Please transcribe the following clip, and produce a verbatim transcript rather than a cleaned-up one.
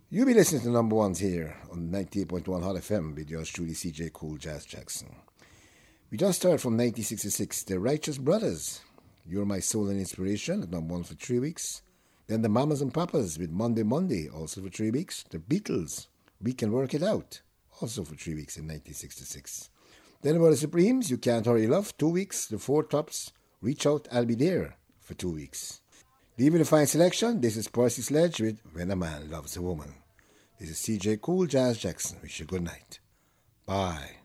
You'll be listening to number ones here on ninety-eight point one Hot F M with yours truly, C J Cool Jazz Jackson. We just started from nineteen sixty-six, The Righteous Brothers, You're My Soul and Inspiration, at number one for three weeks. Then the Mamas and Papas with Monday Monday, also for three weeks. The Beatles, We Can Work It Out, also for three weeks in nineteen sixty-six. Then about the Supremes, You Can't Hurry Love, two weeks. The Four Tops, Reach Out, I'll Be There, for two weeks. Leaving the fine selection, this is Percy Sledge with When a Man Loves a Woman. This is C J Cool Jazz Jackson. Wish you good night. Bye.